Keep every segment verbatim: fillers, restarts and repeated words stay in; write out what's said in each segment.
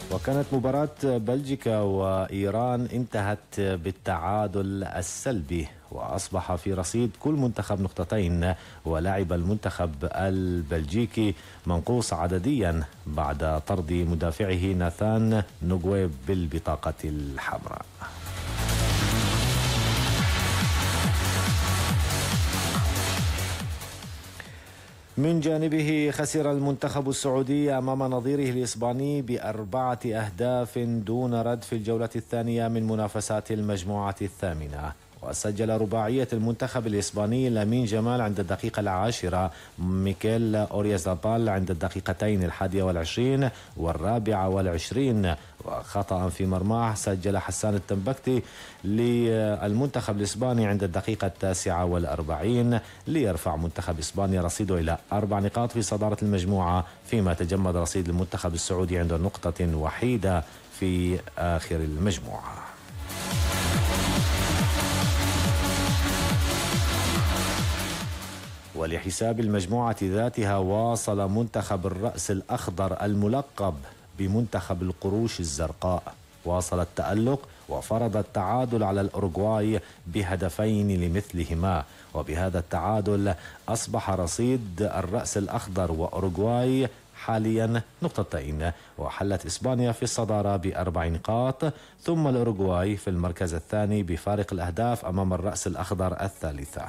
وكانت مباراة بلجيكا وإيران انتهت بالتعادل السلبي، وأصبح في رصيد كل منتخب نقطتين، ولعب المنتخب البلجيكي منقوص عدديا بعد طرد مدافعه ناثان نوغوي بالبطاقة الحمراء. من جانبه خسر المنتخب السعودي أمام نظيره الإسباني بأربعة أهداف دون رد في الجولة الثانية من منافسات المجموعة الثامنة. وسجل رباعية المنتخب الإسباني لامين جمال عند الدقيقة العاشرة، ميكيل أوريزابال عند الدقيقتين الحادية والعشرين والرابعة والعشرين، وخطأ في مرماه سجل حسان التنبكتي للمنتخب الإسباني عند الدقيقة التاسعة والأربعين ليرفع منتخب إسبانيا رصيده إلى أربع نقاط في صدارة المجموعة، فيما تجمد رصيد المنتخب السعودي عند نقطة وحيدة في آخر المجموعة. ولحساب المجموعة ذاتها، واصل منتخب الرأس الأخضر الملقب بمنتخب القروش الزرقاء واصل التألق وفرض التعادل على الأوروغواي بهدفين لمثلهما، وبهذا التعادل أصبح رصيد الرأس الأخضر وأوروغواي حاليا نقطتين، وحلت إسبانيا في الصدارة بأربع نقاط، ثم الأوروغواي في المركز الثاني بفارق الأهداف أمام الرأس الأخضر الثالثة.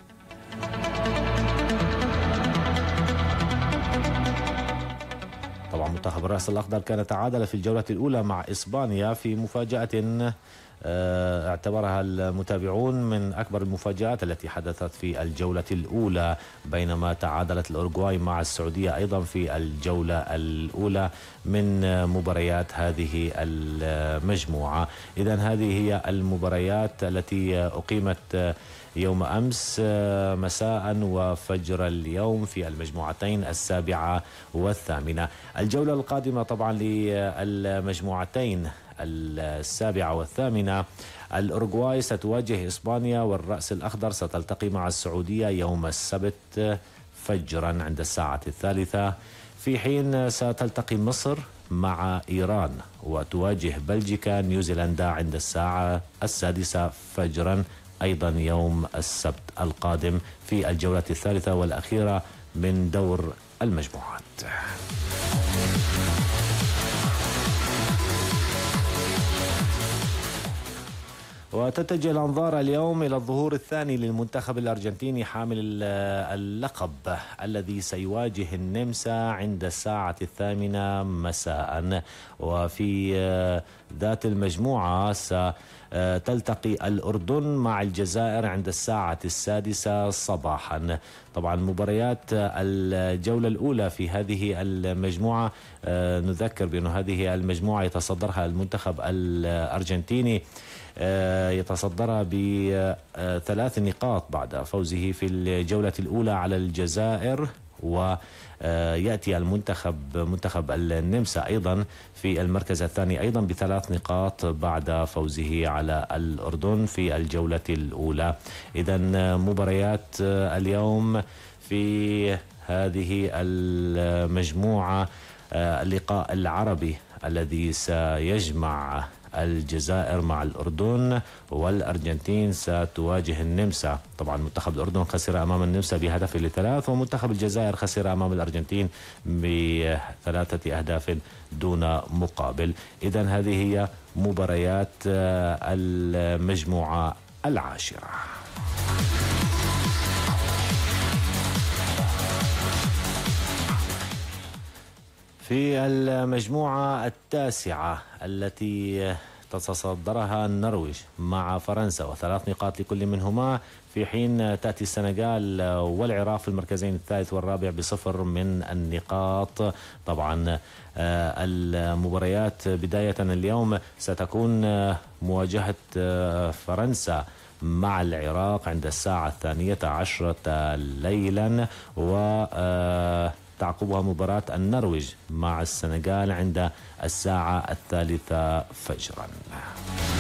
طبعا منتخب الرأس الأخضر كان تعادل في الجولة الأولى مع إسبانيا في مفاجأة اعتبرها المتابعون من أكبر المفاجآت التي حدثت في الجولة الأولى، بينما تعادلت الأوروغواي مع السعودية أيضا في الجولة الأولى من مباريات هذه المجموعة. إذن هذه هي المباريات التي أقيمت يوم أمس مساء وفجر اليوم في المجموعتين السابعة والثامنة. الجولة القادمة طبعا للمجموعتين السابعة والثامنة، الأوروغواي ستواجه إسبانيا، والرأس الأخضر ستلتقي مع السعودية يوم السبت فجرا عند الساعة الثالثة، في حين ستلتقي مصر مع إيران، وتواجه بلجيكا نيوزيلندا عند الساعة السادسة فجرا أيضا يوم السبت القادم في الجولة الثالثة والأخيرة من دور المجموعات. وتتجه الأنظار اليوم إلى الظهور الثاني للمنتخب الأرجنتيني حامل اللقب الذي سيواجه النمسا عند الساعة الثامنة مساء. وفي ذات المجموعة ستلتقي الأردن مع الجزائر عند الساعة السادسة صباحا. طبعا مباريات الجولة الأولى في هذه المجموعة، نذكر بأن هذه المجموعة يتصدرها المنتخب الأرجنتيني، يتصدرها بثلاث نقاط بعد فوزه في الجولة الأولى على الجزائر، ويأتي المنتخب منتخب النمسا أيضا في المركز الثاني أيضا بثلاث نقاط بعد فوزه على الأردن في الجولة الأولى. إذن مباريات اليوم في هذه المجموعة، اللقاء العربي الذي سيجمع الجزائر مع الأردن، والأرجنتين ستواجه النمسا. طبعا منتخب الأردن خسر أمام النمسا بهدف لثلاث، ومنتخب الجزائر خسر أمام الأرجنتين بثلاثة أهداف دون مقابل. إذن هذه هي مباريات المجموعة العاشرة. في المجموعة التاسعة التي تتصدرها النرويج مع فرنسا وثلاث نقاط لكل منهما، في حين تأتي السنغال والعراق في المركزين الثالث والرابع بصفر من النقاط. طبعا المباريات بداية اليوم ستكون مواجهة فرنسا مع العراق عند الساعة الثانية عشرة ليلا، و تعقبها مباراة النرويج مع السنغال عند الساعة الثالثة فجرا.